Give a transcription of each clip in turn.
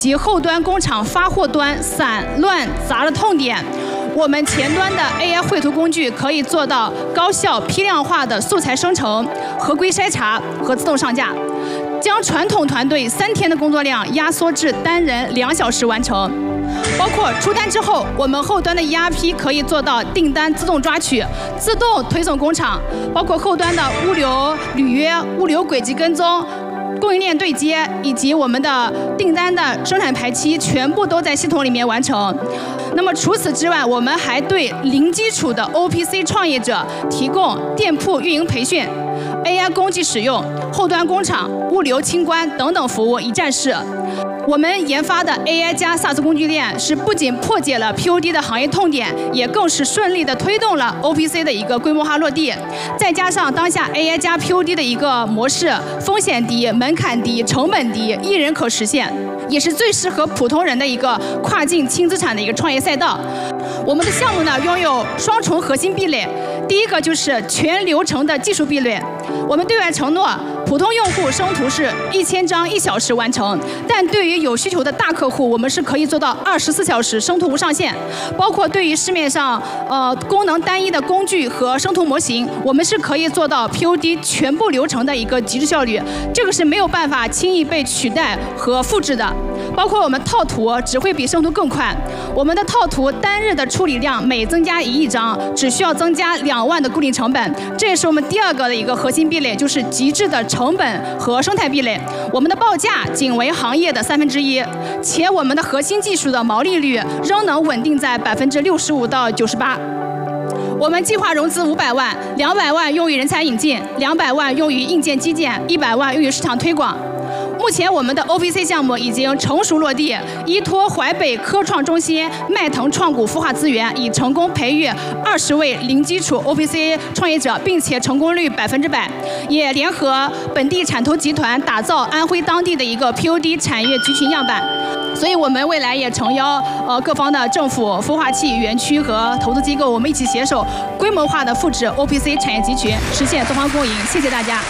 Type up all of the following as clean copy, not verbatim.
及后端工厂发货端散乱杂的痛点，我们前端的 AI 绘图工具可以做到高效批量化的素材生成、合规筛查和自动上架，将传统团队3天的工作量压缩至单人2小时完成。包括出单之后，我们后端的 ERP 可以做到订单自动抓取、自动推送工厂，包括后端的物流履约、物流轨迹跟踪、供应链对接以及我们的订单的生产排期，全部都在系统里面完成。那么除此之外，我们还对零基础的 OPC 创业者提供店铺运营培训、AI 工具使用、后端工厂、物流清关等等服务一站式。我们研发的 AI 加 SaaS 工具链是不仅破解了 POD 的行业痛点，也更是顺利的推动了 OPC 的一个规模化落地。再加上当下 AI 加 POD 的一个模式，风险低、门槛低、成本低，一人可实现，也是最适合普通人的一个跨境轻资产的一个创业赛道。我们的项目呢，拥有双重核心壁垒。第一个就是全流程的技术壁垒，我们对外承诺，普通用户生图是1000张1小时完成，但对于有需求的大客户，我们是可以做到24小时生图无上限。包括对于市面上功能单一的工具和生图模型，我们是可以做到 POD 全部流程的一个极致效率，这个是没有办法轻易被取代和复制的。包括我们套图只会比生图更快，我们的套图单日的处理量每增加1亿张，只需要增加2万的固定成本，这也是我们第2个的一个核心壁垒，就是极致的成本和生态壁垒。我们的报价仅为行业的1/3，且我们的核心技术的毛利率仍能稳定在65%到98%。我们计划融资500万，200万用于人才引进，200万用于硬件基建，100万用于市场推广。目前我们的 OPC 项目已经成熟落地，依托淮北科创中心、迈腾创股孵化资源，已成功培育20位零基础 OPC 创业者，并且成功率100%，也联合本地产投集团打造安徽当地的一个 POD 产业集群样板。所以我们未来也诚邀各方的政府、孵化器、园区和投资机构，我们一起携手规模化的复制 OPC 产业集群，实现多方共赢。谢谢大家。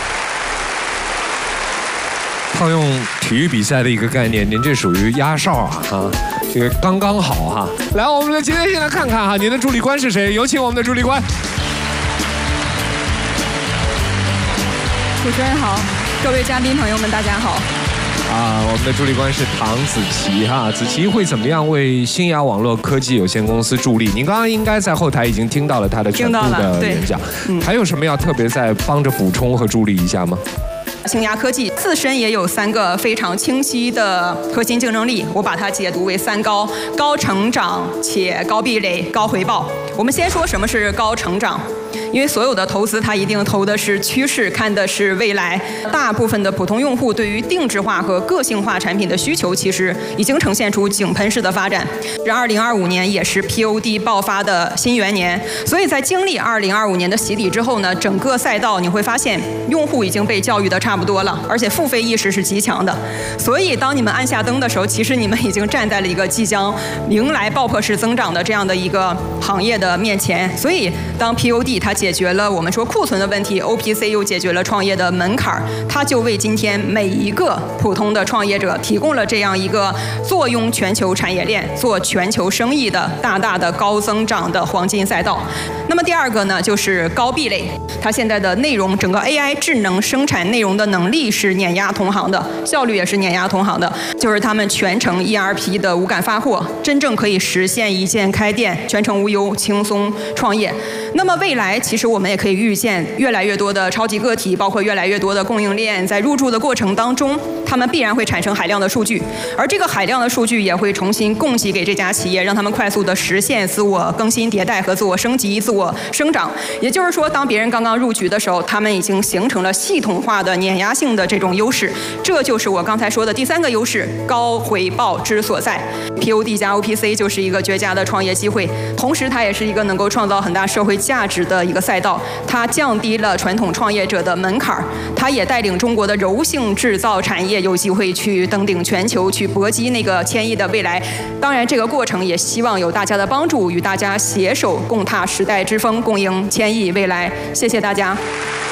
套用体育比赛的一个概念，您这属于压哨啊，这个刚刚好哈。来，我们今天先来看看哈，您的助理官是谁？有请我们的助理官。 主持人好，各位嘉宾朋友们，大家好。 我们的助理官是唐子琪哈，子琪会怎么样为新亚网络科技有限公司助力？您刚刚应该在后台已经听到了他的全部的演讲，还有什么要特别再帮着补充和助力一下吗？ 新亚科技自身也有3个非常清晰的核心竞争力，我把它解读为3高：高成长且高壁垒、高回报。我们先说什么是高成长。因为所有的投资它一定投的是趋势，看的是未来。大部分的普通用户对于定制化和个性化产品的需求其实已经呈现出井喷式的发展。这2025年也是 POD 爆发的新元年，所以在经历2025年的洗礼之后呢，整个赛道你会发现用户已经被教育的差不多了，而且付费意识是极强的。所以当你们按下灯的时候，其实你们已经站在了一个即将迎来爆破式增长的这样的一个行业的面前。所以当 POD 它解决了我们说库存的问题， OPC 又解决了创业的门槛，它就为今天每一个普通的创业者提供了这样一个坐拥全球产业链、做全球生意的大大的高增长的黄金赛道。那么第2个呢，就是高壁垒。它现在的内容，整个 AI 智能生产内容的能力是碾压同行的，效率也是碾压同行的，就是他们全程 ERP 的无感发货，真正可以实现一键开店，全程无忧，轻松创业。那么未来其实我们也可以预见，越来越多的超级个体，包括越来越多的供应链，在入驻的过程当中，他们必然会产生海量的数据，而这个海量的数据也会重新供给给这家企业，让他们快速的实现自我更新迭代和自我升级、自我生长。也就是说，当别人刚刚入局的时候，他们已经形成了系统化的碾压性的这种优势，这就是我刚才说的第3个优势，高回报之所在。POD 加 OPC 就是一个绝佳的创业机会，同时它也是一个能够创造很大社会价值的一个赛道。它降低了传统创业者的门槛，它也带领中国的柔性制造产业有机会去登顶全球，去搏击那个1000亿的未来。当然，这个过程也希望有大家的帮助，与大家携手共踏时代之风，共赢1000亿未来。谢谢大家。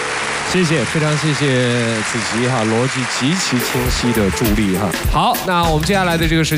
谢谢，非常谢谢子琪哈，逻辑极其清晰的助力哈。好，那我们接下来的这个时间。